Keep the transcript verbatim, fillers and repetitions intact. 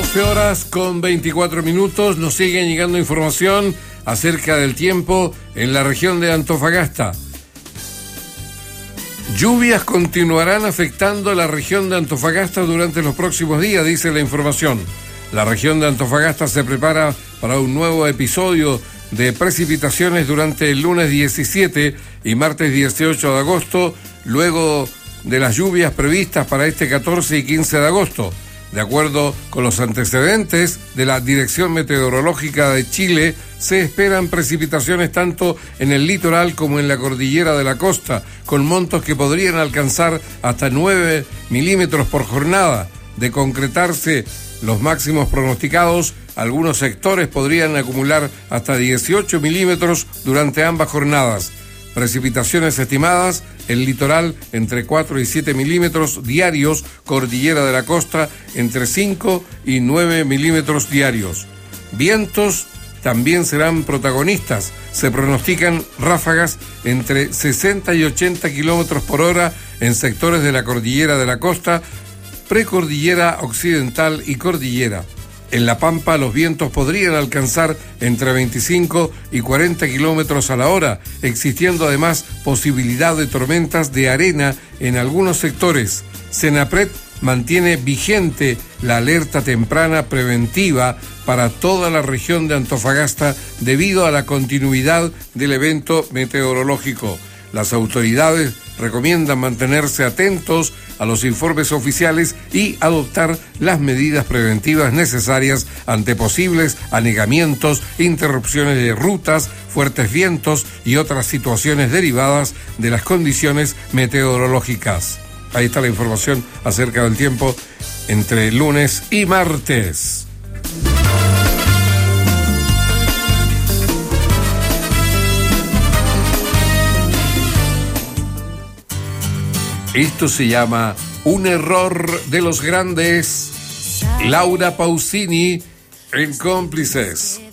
doce horas con veinticuatro minutos, nos sigue llegando información acerca del tiempo en la región de Antofagasta. Lluvias continuarán afectando la región de Antofagasta durante los próximos días, dice la información. La región de Antofagasta se prepara para un nuevo episodio de precipitaciones durante el lunes diecisiete y martes dieciocho de agosto, luego de las lluvias previstas para este catorce y quince de agosto. De acuerdo con los antecedentes de la Dirección Meteorológica de Chile, se esperan precipitaciones tanto en el litoral como en la cordillera de la costa, con montos que podrían alcanzar hasta nueve milímetros por jornada. De concretarse los máximos pronosticados, algunos sectores podrían acumular hasta dieciocho milímetros durante ambas jornadas. Precipitaciones estimadas: el litoral entre cuatro y siete milímetros diarios, cordillera de la costa entre cinco y nueve milímetros diarios. Vientos también serán protagonistas. Se pronostican ráfagas entre sesenta y ochenta kilómetros por hora en sectores de la cordillera de la costa, precordillera occidental y cordillera. En La Pampa los vientos podrían alcanzar entre veinticinco y cuarenta kilómetros a la hora, existiendo además posibilidad de tormentas de arena en algunos sectores. Senapred mantiene vigente la alerta temprana preventiva para toda la región de Antofagasta debido a la continuidad del evento meteorológico. Las autoridades recomiendan mantenerse atentos a los informes oficiales y adoptar las medidas preventivas necesarias ante posibles anegamientos, interrupciones de rutas, fuertes vientos y otras situaciones derivadas de las condiciones meteorológicas. Ahí está la información acerca del tiempo entre lunes y martes. Esto se llama Un error de los grandes. Laura Pausini en Cómplices.